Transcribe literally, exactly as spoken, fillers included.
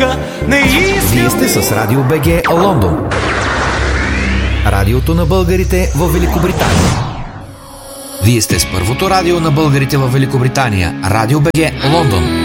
Вие сте с Радио БГ Лондон. Радиото на българите в Великобритания. Вие сте с първото радио на българите в Великобритания. Радио БГ Лондон.